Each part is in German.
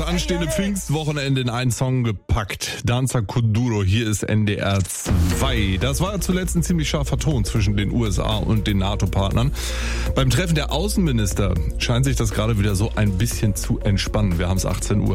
Das anstehende Pfingstwochenende in einen Song gepackt. Danza Kuduro, hier ist NDR 2. Das war zuletzt ein ziemlich scharfer Ton zwischen den USA und den NATO-Partnern. Beim Treffen der Außenminister scheint sich das gerade wieder so ein bisschen zu entspannen. Wir haben es 18 Uhr.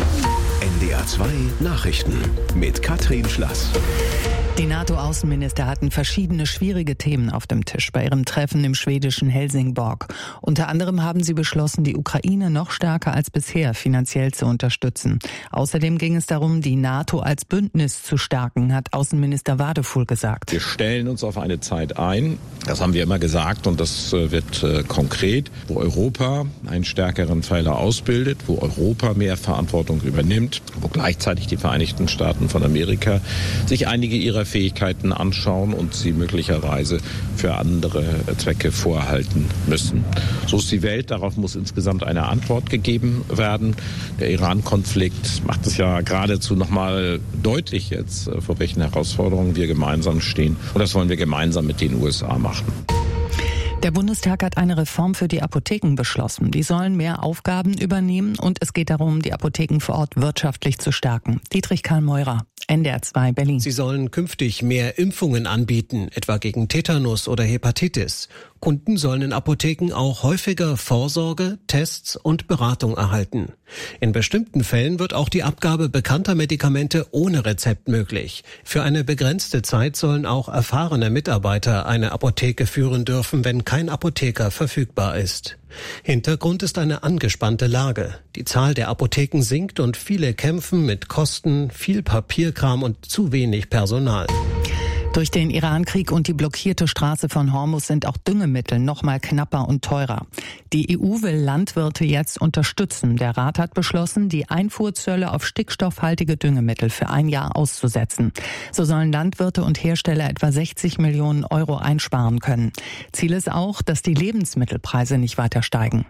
NDR 2 Nachrichten mit Katrin Schlass. Die NATO-Außenminister hatten verschiedene schwierige Themen auf dem Tisch bei ihrem Treffen im schwedischen Helsingborg. Unter anderem haben sie beschlossen, die Ukraine noch stärker als bisher finanziell zu unterstützen. Außerdem ging es darum, die NATO als Bündnis zu stärken, hat Außenminister Wadefuhl gesagt. Wir stellen uns auf eine Zeit ein, das haben wir immer gesagt und das wird konkret, wo Europa einen stärkeren Pfeiler ausbildet, wo Europa mehr Verantwortung übernimmt, wo gleichzeitig die Vereinigten Staaten von Amerika sich einige ihrer Fähigkeiten anschauen und sie möglicherweise für andere Zwecke vorhalten müssen. So ist die Welt, darauf muss insgesamt eine Antwort gegeben werden. Der Iran-Konflikt macht es ja geradezu nochmal deutlich jetzt, vor welchen Herausforderungen wir gemeinsam stehen. Und das wollen wir gemeinsam mit den USA machen. Der Bundestag hat eine Reform für die Apotheken beschlossen. Die sollen mehr Aufgaben übernehmen und es geht darum, die Apotheken vor Ort wirtschaftlich zu stärken. Dietrich Karl Meurer, NDR 2 Berlin. Sie sollen künftig mehr Impfungen anbieten, etwa gegen Tetanus oder Hepatitis. Kunden sollen in Apotheken auch häufiger Vorsorge, Tests und Beratung erhalten. In bestimmten Fällen wird auch die Abgabe bekannter Medikamente ohne Rezept möglich. Für eine begrenzte Zeit sollen auch erfahrene Mitarbeiter eine Apotheke führen dürfen, wenn kein Apotheker verfügbar ist. Hintergrund ist eine angespannte Lage. Die Zahl der Apotheken sinkt und viele kämpfen mit Kosten, viel Papierkram und zu wenig Personal. Durch den Iran-Krieg und die blockierte Straße von Hormuz sind auch Düngemittel noch mal knapper und teurer. Die EU will Landwirte jetzt unterstützen. Der Rat hat beschlossen, die Einfuhrzölle auf stickstoffhaltige Düngemittel für ein Jahr auszusetzen. So sollen Landwirte und Hersteller etwa 60 Millionen Euro einsparen können. Ziel ist auch, dass die Lebensmittelpreise nicht weiter steigen.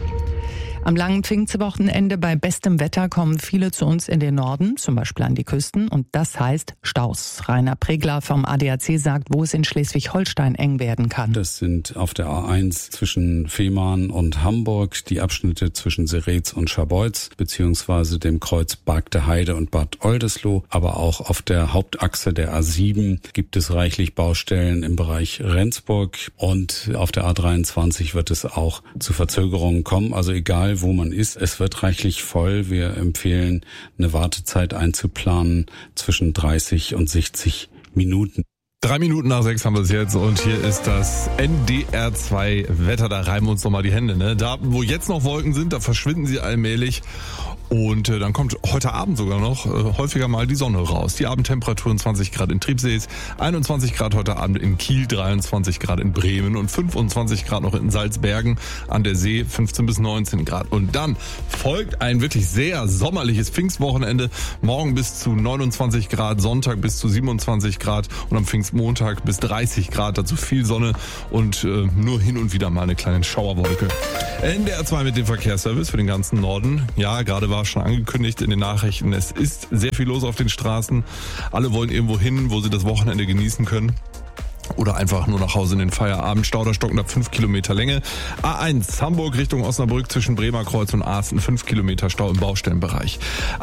Am langen Pfingstwochenende bei bestem Wetter kommen viele zu uns in den Norden, zum Beispiel an die Küsten, und das heißt Staus. Rainer Pregler vom ADAC sagt, wo es in Schleswig-Holstein eng werden kann. Das sind auf der A1 zwischen Fehmarn und Hamburg, die Abschnitte zwischen Seretz und Scharbeutz, beziehungsweise dem Kreuz Bargteheide und Bad Oldesloe. Aber auch auf der Hauptachse der A7 gibt es reichlich Baustellen im Bereich Rendsburg, und auf der A23 wird es auch zu Verzögerungen kommen. Also egal, wo man ist, es wird reichlich voll. Wir empfehlen, eine Wartezeit einzuplanen zwischen 30 und 60 Minuten. 3 Minuten nach 6 haben wir es jetzt und hier ist das NDR 2 Wetter. Da reiben wir uns nochmal die Hände, ne? Da, wo jetzt noch Wolken sind, da verschwinden sie allmählich. Und dann kommt heute Abend sogar noch häufiger mal die Sonne raus. Die Abendtemperaturen 20 Grad in Triebsees, 21 Grad heute Abend in Kiel, 23 Grad in Bremen und 25 Grad noch in Salzbergen an der See, 15 bis 19 Grad. Und dann folgt ein wirklich sehr sommerliches Pfingstwochenende. Morgen bis zu 29 Grad, Sonntag bis zu 27 Grad und am Pfingstmontag bis 30 Grad. Dazu viel Sonne und nur hin und wieder mal eine kleine Schauerwolke. NDR 2 mit dem Verkehrsservice für den ganzen Norden. Ja, gerade war schon angekündigt in den Nachrichten, es ist sehr viel los auf den Straßen. Alle wollen irgendwo hin, wo sie das Wochenende genießen können. Oder einfach nur nach Hause in den Feierabend. Stau, da stocken ab 5 Kilometer Länge. A1 Hamburg Richtung Osnabrück zwischen Bremerkreuz und Aachen 5 Kilometer Stau im Baustellenbereich.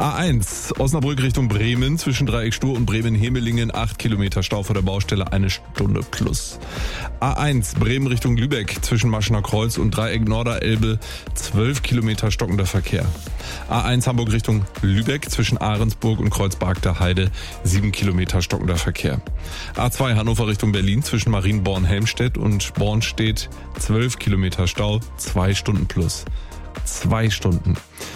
A1 Osnabrück Richtung Bremen zwischen Dreieck Stur und Bremen-Hemelingen 8 Kilometer Stau vor der Baustelle, 1 Stunde plus. A1 Bremen Richtung Lübeck zwischen Maschener Kreuz und Dreieck Norderelbe 12 Kilometer stockender Verkehr. A1 Hamburg Richtung Lübeck zwischen Ahrensburg und Kreuz Bargteheide 7 Kilometer stockender Verkehr. A2 Hannover Richtung Berlin zwischen Marienborn-Helmstedt und Bornstedt 12 Kilometer Stau, 2 Stunden plus. 2 Stunden.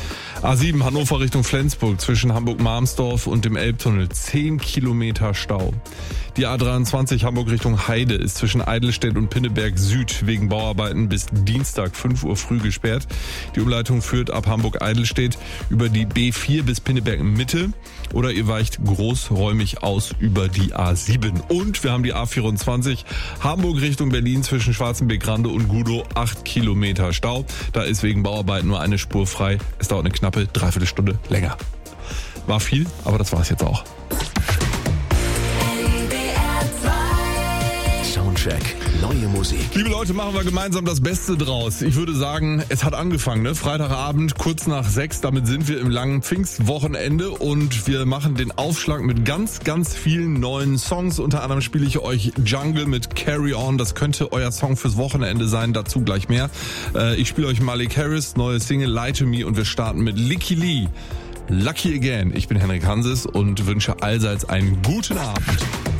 A7 Hannover Richtung Flensburg zwischen Hamburg-Marmsdorf und dem Elbtunnel 10 Kilometer Stau. Die A23 Hamburg Richtung Heide ist zwischen Eidelstedt und Pinneberg Süd wegen Bauarbeiten bis Dienstag 5 Uhr früh gesperrt. Die Umleitung führt ab Hamburg-Eidelstedt über die B4 bis Pinneberg Mitte oder ihr weicht großräumig aus über die A7. Und wir haben die A24 Hamburg Richtung Berlin zwischen Schwarzenbeck-Rande und Gudow 8 Kilometer Stau. Da ist wegen Bauarbeiten nur eine Spur frei. Es dauert eine knappe Dreiviertelstunde länger. War viel, aber das war's jetzt auch. Soundcheck. Neue Musik. Liebe Leute, machen wir gemeinsam das Beste draus. Ich würde sagen, es hat angefangen, ne? Freitagabend, kurz nach 6, damit sind wir im langen Pfingstwochenende und wir machen den Aufschlag mit ganz, ganz vielen neuen Songs. Unter anderem spiele ich euch Jungle mit Carry On. Das könnte euer Song fürs Wochenende sein, dazu gleich mehr. Ich spiele euch Malik Harris, neue Single Lie to Me und wir starten mit Licky Lee. Lucky Again. Ich bin Henrik Hanses und wünsche allseits einen guten Abend.